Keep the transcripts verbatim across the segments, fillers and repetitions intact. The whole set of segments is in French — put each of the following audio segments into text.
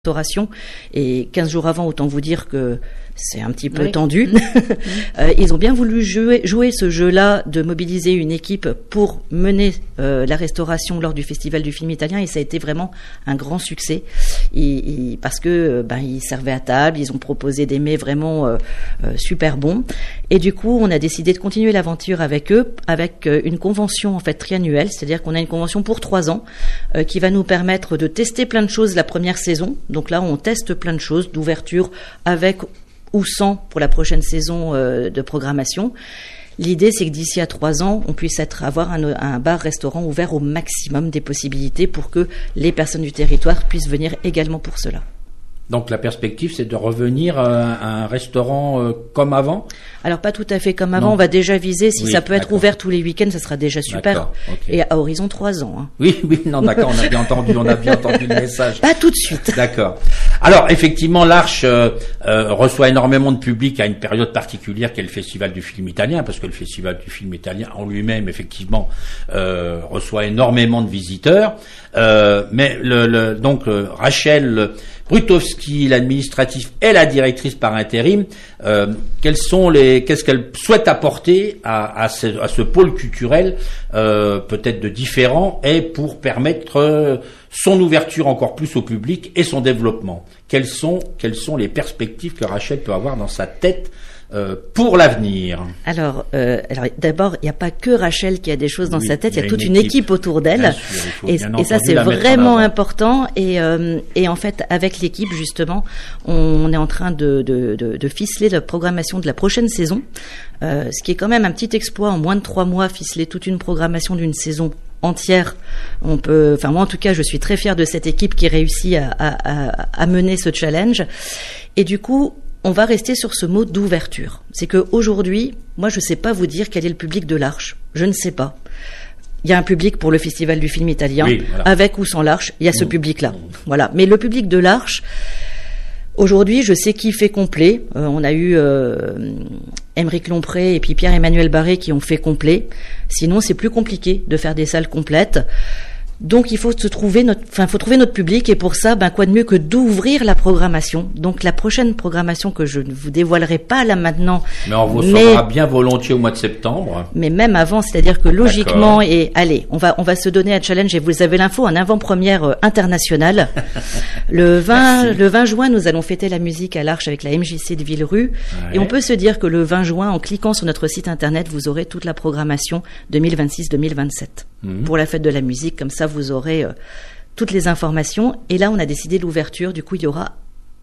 restauration, et quinze jours avant, autant vous dire que c'est un petit peu oui. tendu. euh, ils ont bien voulu jouer, jouer ce jeu-là, de mobiliser une équipe pour mener euh, la restauration lors du Festival du film italien, et ça a été vraiment un grand succès. Et, et, parce que ben, ils servaient à table, ils ont proposé des mets vraiment euh, euh, super bons. Et du coup, on a décidé de continuer l'aventure avec eux, avec euh, une convention en fait triannuelle, c'est-à-dire qu'on a une convention pour trois ans euh, qui va nous permettre de tester plein de choses la première saison. Donc là, on teste plein de choses d'ouverture avec ou sans pour la prochaine saison euh, de programmation. L'idée, c'est que d'ici à trois ans, on puisse être, avoir un, un bar-restaurant ouvert au maximum des possibilités pour que les personnes du territoire puissent venir également pour cela. Donc la perspective, c'est de revenir à un restaurant euh, comme avant ? Alors pas tout à fait comme avant, non. on va déjà viser, si oui, ça peut être d'accord. ouvert tous les week-ends, ça sera déjà super. D'accord, okay. Et à horizon trois ans. Hein. Oui, oui, non, d'accord, on a bien entendu, on a bien entendu le message. Pas tout de suite. D'accord. Alors effectivement, l'Arche euh, euh, reçoit énormément de public à une période particulière qui est le Festival du film italien, parce que le Festival du film italien en lui-même, effectivement, euh, reçoit énormément de visiteurs. Euh, mais le, le, donc euh, Rachel Brutowski, l'administratif et la directrice par intérim, euh, quels sont les, qu'est-ce qu'elle souhaite apporter à, à, ce, à ce pôle culturel, euh, peut-être de différent, et pour permettre euh, son ouverture encore plus au public et son développement. Quelles sont, quelles sont les perspectives que Rachel peut avoir dans sa tête Euh, pour l'avenir? Alors, euh, alors d'abord, il n'y a pas que Rachel qui a des choses dans oui, sa tête, il y a, y a toute une une équipe, équipe autour d'elle. Bien sûr, il faut et, bien et ça, c'est vraiment important. Et, euh, et en fait, avec l'équipe, justement, on est en train de, de, de, de ficeler la programmation de la prochaine saison, euh, ce qui est quand même un petit exploit. En moins de trois mois, ficeler toute une programmation d'une saison entière. On peut, enfin moi en tout cas, je suis très fière de cette équipe qui réussit à, à, à, à mener ce challenge. Et du coup, on va rester sur ce mot d'ouverture. C'est que aujourd'hui, moi, je ne sais pas vous dire quel est le public de l'Arche. Je ne sais pas. Il y a un public pour le Festival du film italien, oui, voilà. Avec ou sans l'Arche, il y a ce mmh. public-là. Mmh. Voilà. Mais le public de l'Arche, aujourd'hui, je sais qui fait complet. Euh, on a eu euh, Aymeric Lompré et puis Pierre-Emmanuel Barré qui ont fait complet. Sinon, c'est plus compliqué de faire des salles complètes. Donc il faut se trouver notre, enfin faut trouver notre public, et pour ça, ben quoi de mieux que d'ouvrir la programmation. Donc la prochaine programmation que je ne vous dévoilerai pas là maintenant. Mais on vous saura bien volontiers au mois de septembre. Mais même avant, c'est-à-dire que logiquement, D'accord. et allez, on va on va se donner un challenge, et vous avez l'info, en avant-première euh, internationale. le vingt Merci. Le vingt juin, nous allons fêter la musique à l'Arche avec la M J C de Villerue, ouais. Et on peut se dire que le vingt juin, en cliquant sur notre site internet, vous aurez toute la programmation deux mille vingt-six deux mille vingt-sept mmh. pour la fête de la musique. Comme ça, vous aurez euh, toutes les informations. Et là, on a décidé l'ouverture. Du coup, il y aura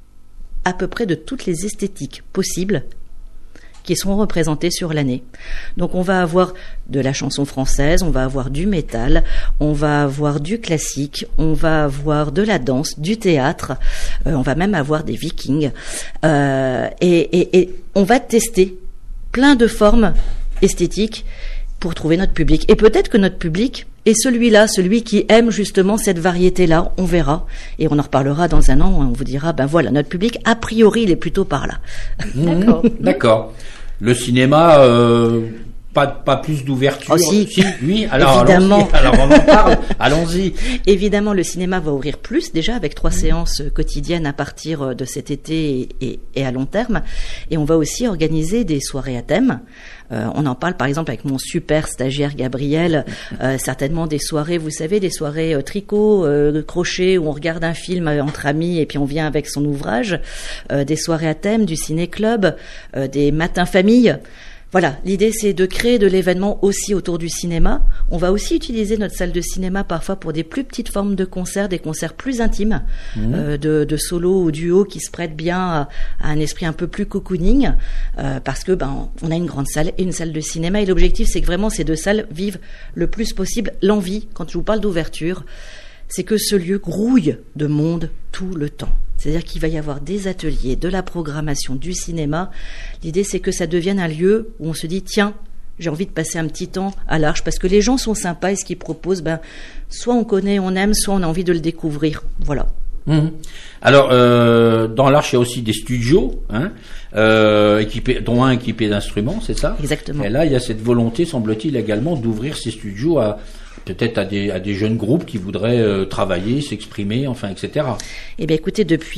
à peu près de toutes les esthétiques possibles qui seront représentées sur l'année. Donc, on va avoir de la chanson française, on va avoir du métal, on va avoir du classique, on va avoir de la danse, du théâtre, euh, on va même avoir des vikings. Euh, et, et, et on va tester plein de formes esthétiques pour trouver notre public. Et peut-être que notre public est celui-là, celui qui aime justement cette variété-là, on verra. Et on en reparlera dans un an, on vous dira, ben voilà, notre public, a priori, il est plutôt par là. Mmh, d'accord. D'accord. Le cinéma, euh, pas, pas plus d'ouverture. Oh, si. si. Oui, alors, évidemment. Alors on en parle, allons-y. Évidemment, le cinéma va ouvrir plus, déjà, avec trois mmh. séances quotidiennes à partir de cet été et, et, et à long terme. Et on va aussi organiser des soirées à thème. Euh, on en parle par exemple avec mon super stagiaire Gabriel, euh, certainement des soirées, vous savez, des soirées euh, tricot, euh, crochet, où on regarde un film euh, entre amis et puis on vient avec son ouvrage, euh, des soirées à thème, du ciné-club, euh, des matins famille. Voilà, l'idée c'est de créer de l'événement aussi autour du cinéma. On va aussi utiliser notre salle de cinéma parfois pour des plus petites formes de concerts, des concerts plus intimes, mmh. euh, de, de solo ou duo qui se prêtent bien à, à un esprit un peu plus cocooning, euh, parce que ben on a une grande salle et une salle de cinéma, et l'objectif c'est que vraiment ces deux salles vivent le plus possible l'envie. Quand je vous parle d'ouverture, c'est que ce lieu grouille de monde tout le temps. C'est-à-dire qu'il va y avoir des ateliers, de la programmation, du cinéma. L'idée, c'est que ça devienne un lieu où on se dit, tiens, j'ai envie de passer un petit temps à l'Arche, parce que les gens sont sympas et ce qu'ils proposent, ben, soit on connaît, on aime, soit on a envie de le découvrir. Voilà. Mmh. Alors, euh, dans l'Arche, il y a aussi des studios, hein, euh, équipés, dont un équipé d'instruments, c'est ça ? Exactement. Et là, il y a cette volonté, semble-t-il, également d'ouvrir ces studios à peut-être à des, à des jeunes groupes qui voudraient euh, travailler, s'exprimer, enfin, et cetera. Eh bien, écoutez, depuis